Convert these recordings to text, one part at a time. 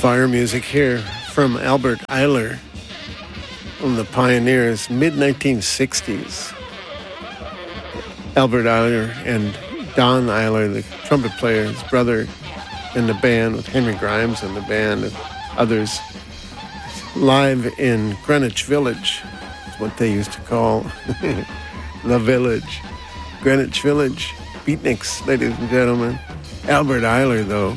Fire music here from Albert Ayler, one of the pioneers, mid-1960s. Albert Ayler and Don Ayler, the trumpet player, his brother, in the band with Henry Grimes in the band and others, live in Greenwich Village, is what they used to call the village. Greenwich Village, beatniks, ladies and gentlemen. Albert Ayler, though,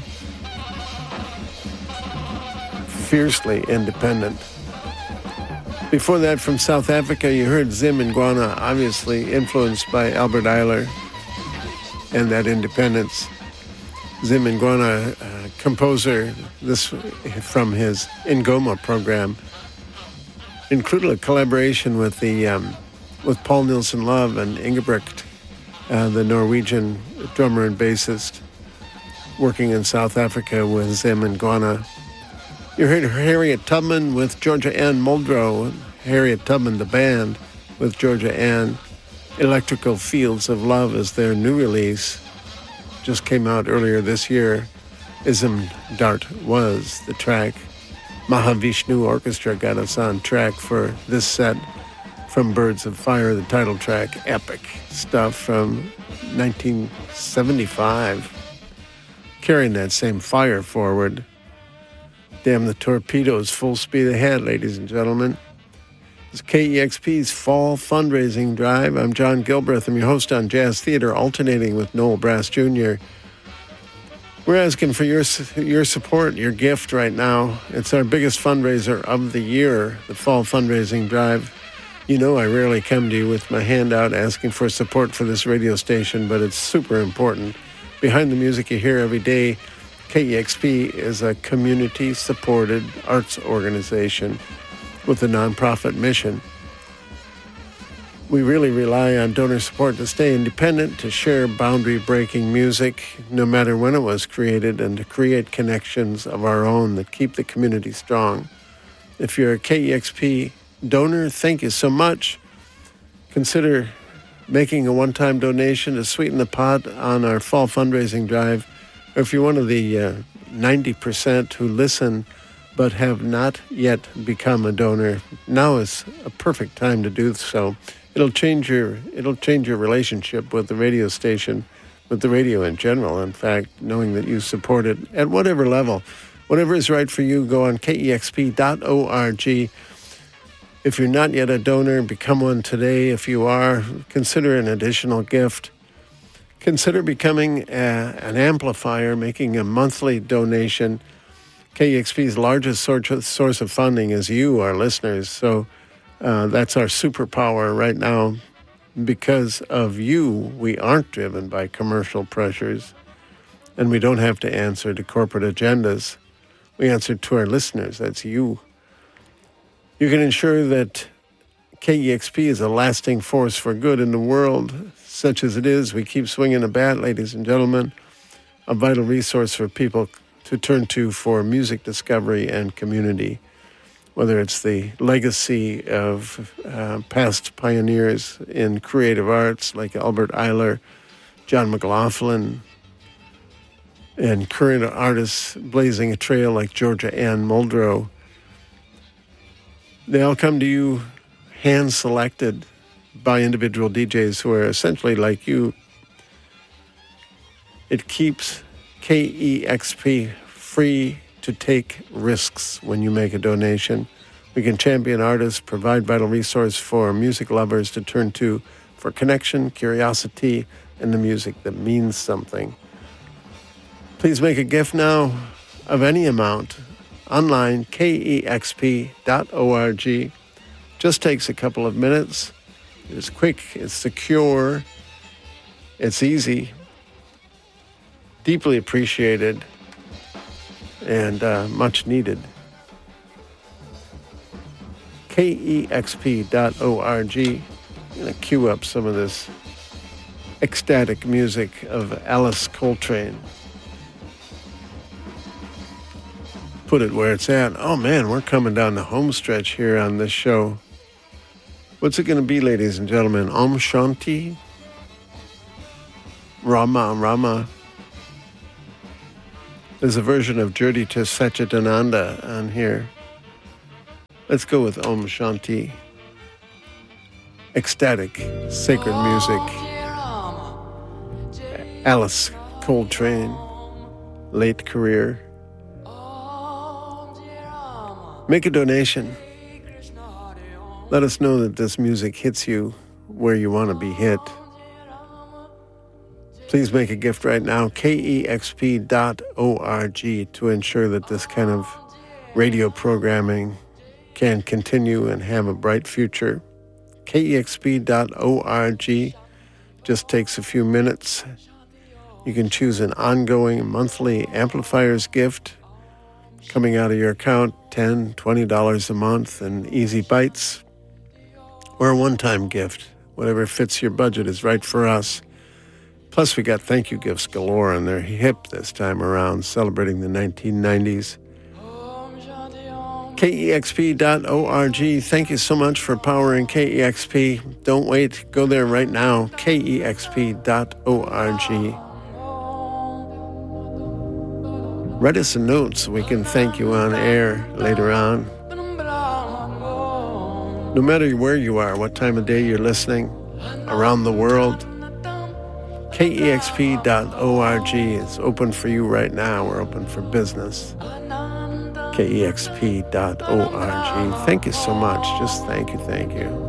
fiercely independent. Before that, from South Africa, you heard Zim Ngwana, obviously influenced by Albert Ayler and that independence. Zim Ngwana, composer, this from his Ngoma program, included a collaboration with with Paul Nilsson Love and Ingebrigt, the Norwegian drummer and bassist, working in South Africa with Zim Ngwana. You heard Harriet Tubman with Georgia Ann Muldrow, Harriet Tubman, the band, with Georgia Ann. Electrical Fields of Love is their new release. Just came out earlier this year. Ism Dart was the track. Mahavishnu Orchestra got us on track for this set from Birds of Fire, the title track, epic stuff from 1975. Carrying that same fire forward. Damn the torpedoes, full speed ahead, ladies and gentlemen. It's KEXP's Fall Fundraising Drive. I'm John Gilbreth. I'm your host on Jazz Theater, alternating with Noel Brass Jr. We're asking for your support, your gift right now. It's our biggest fundraiser of the year, the Fall Fundraising Drive. You know I rarely come to you with my hand out asking for support for this radio station, but it's super important. Behind the music you hear every day, KEXP is a community-supported arts organization with a nonprofit mission. We really rely on donor support to stay independent, to share boundary-breaking music, no matter when it was created, and to create connections of our own that keep the community strong. If you're a KEXP donor, thank you so much. Consider making a one-time donation to sweeten the pot on our Fall Fundraising Drive. Or if you're one of the 90% who listen but have not yet become a donor, now is a perfect time to do so. It'll change your relationship with the radio station, with the radio in general, in fact, knowing that you support it at whatever level. Whatever is right for you, go on KEXP.org. If you're not yet a donor, become one today. If you are, consider an additional gift. Consider becoming an amplifier, making a monthly donation. KEXP's largest source of funding is you, our listeners. So that's our superpower right now. Because of you, we aren't driven by commercial pressures, and we don't have to answer to corporate agendas. We answer to our listeners. That's you. You can ensure that KEXP is a lasting force for good in the world. Such as it is, we keep swinging a bat, ladies and gentlemen, a vital resource for people to turn to for music discovery and community, whether it's the legacy of past pioneers in creative arts like Albert Ayler, John McLaughlin, and current artists blazing a trail like Georgia Ann Muldrow. They all come to you hand-selected by individual DJs who are essentially like you. It keeps KEXP free to take risks when you make a donation. We can champion artists, provide vital resource for music lovers to turn to for connection, curiosity, and the music that means something. Please make a gift now of any amount. Online, KEXP.org. Just takes a couple of minutes. It's quick, it's secure, it's easy, deeply appreciated, and much needed. KEXP.org. I'm going to cue up some of this ecstatic music of Alice Coltrane. Put it where it's at. Oh man, we're coming down the home stretch here on this show. What's it going to be, ladies and gentlemen? Om Shanti? Rama. There's a version of Jyoti Satchidananda on here. Let's go with Om Shanti. Ecstatic, sacred music. Alice Coltrane, late career. Make a donation. Let us know that this music hits you where you want to be hit. Please make a gift right now, kexp.org, to ensure that this kind of radio programming can continue and have a bright future. kexp.org just takes a few minutes. You can choose an ongoing monthly amplifiers gift coming out of your account, $10, $20 a month in easy bites, or a one-time gift. Whatever fits your budget is right for us. Plus, we got thank you gifts galore, and they're hip this time around, celebrating the 1990s. KEXP.org. Thank you so much for powering KEXP. Don't wait. Go there right now. KEXP.org. Write us a note so we can thank you on air later on. No matter where you are, what time of day you're listening, around the world, KEXP.org is open for you right now. We're open for business. KEXP.org. Thank you so much. Just thank you.